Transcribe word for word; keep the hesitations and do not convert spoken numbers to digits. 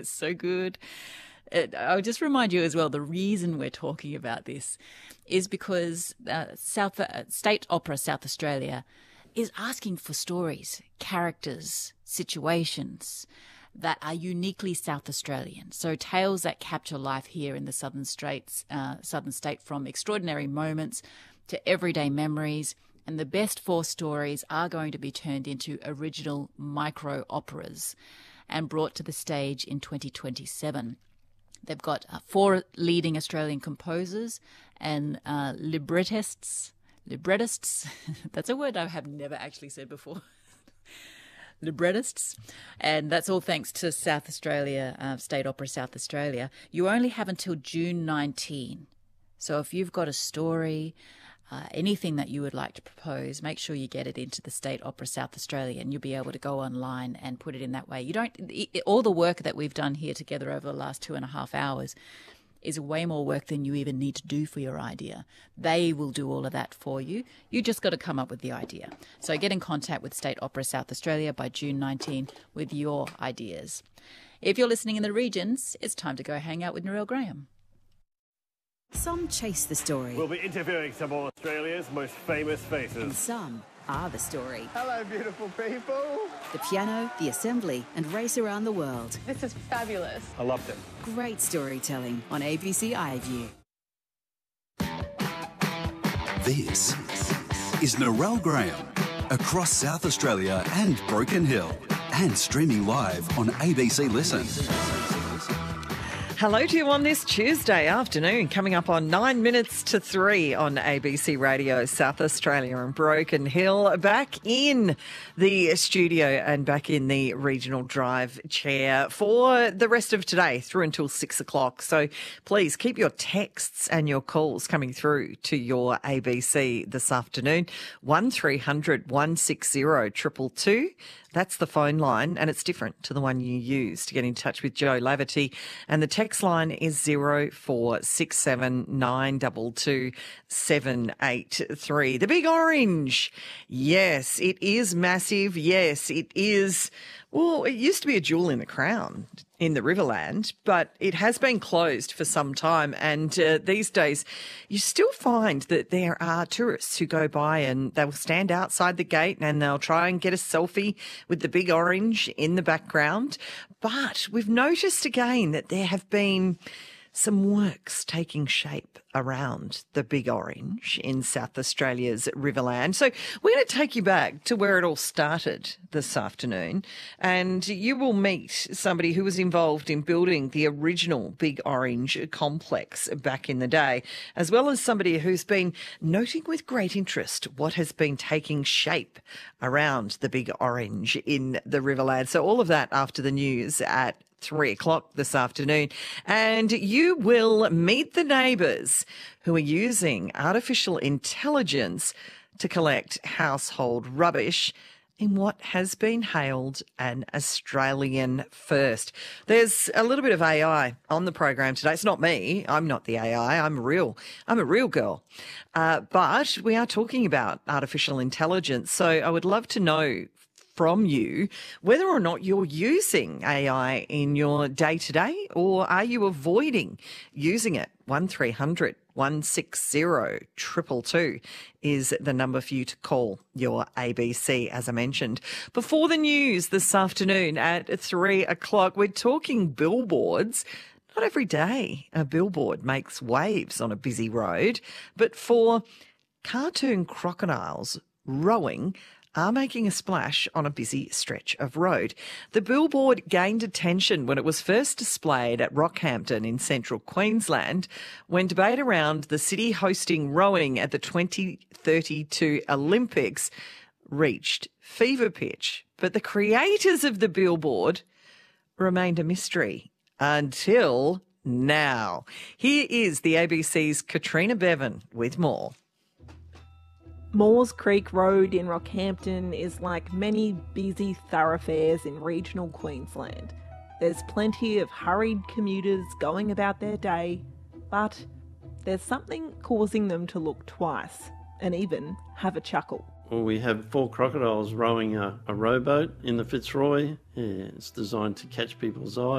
It's so good. It, I'll just remind you as well, the reason we're talking about this is because uh, South uh, State Opera South Australia is asking for stories, characters, situations that are uniquely South Australian. So tales that capture life here in the Southern States, uh, Southern State, from extraordinary moments to everyday memories. And the best four stories are going to be turned into original micro operas and brought to the stage in twenty twenty-seven. They've got uh, four leading Australian composers and uh, librettists. Librettists, that's a word I have never actually said before. Librettists, and that's all thanks to South Australia, uh, State Opera South Australia. You only have until June nineteenth. So if you've got a story, uh, anything that you would like to propose, make sure you get it into the State Opera South Australia, and you'll be able to go online and put it in that way. You don't, all the work that we've done here together over the last two and a half hours is way more work than you even need to do for your idea. They will do all of that for you. You just got to come up with the idea. So get in contact with State Opera South Australia by June nineteenth with your ideas. If you're listening in the regions, it's time to go hang out with Narelle Graham. Some chase the story. We'll be interviewing some of Australia's most famous faces. And some are the story. Hello, beautiful people. The piano, the assembly, and race around the world. This is fabulous. I loved it. Great storytelling on A B C iView. This is Narelle Graham across South Australia and Broken Hill, and streaming live on A B C Listen. Hello to you on this Tuesday afternoon, coming up on nine minutes to three on A B C Radio South Australia and Broken Hill. Back in the studio and back in the regional drive chair for the rest of today through until six o'clock. So please keep your texts and your calls coming through to your A B C this afternoon. one three hundred one six zero two two two. That's the phone line, and it's different to the one you use to get in touch with Joe Laverty. And the text line is zero four six seven nine two two seven eight three. The Big Orange. Yes, it is massive. Yes, it is. Well, it used to be a jewel in the crown in the Riverland, but it has been closed for some time. And uh, these days, you still find that there are tourists who go by and they'll stand outside the gate and they'll try and get a selfie with the Big Orange in the background. But we've noticed again that there have been some works taking shape around the Big Orange in South Australia's Riverland. So we're going to take you back to where it all started this afternoon, and you will meet somebody who was involved in building the original Big Orange complex back in the day, as well as somebody who's been noting with great interest what has been taking shape around the Big Orange in the Riverland. So all of that after the news at three o'clock this afternoon. And you will meet the neighbours who are using artificial intelligence to collect household rubbish in what has been hailed an Australian first. There's a little bit of A I on the program today. It's not me. I'm not the A I. I'm real. I'm a real girl. Uh, but we are talking about artificial intelligence. So I would love to know from you whether or not you're using A I in your day-to-day, or are you avoiding using it? one three hundred one six zero two two two is the number for you to call your A B C, as I mentioned. Before the news this afternoon at three o'clock, we're talking billboards. Not every day a billboard makes waves on a busy road, but for cartoon crocodiles rowing are making a splash on a busy stretch of road. The billboard gained attention when it was first displayed at Rockhampton in central Queensland, when debate around the city hosting rowing at the twenty thirty-two Olympics reached fever pitch. But the creators of the billboard remained a mystery until now. Here is the A B C's Katrina Bevan with more. Moores Creek Road in Rockhampton is like many busy thoroughfares in regional Queensland. There's plenty of hurried commuters going about their day, but there's something causing them to look twice and even have a chuckle. Well, we have four crocodiles rowing a, a rowboat in the Fitzroy. Yeah, it's designed to catch people's eye.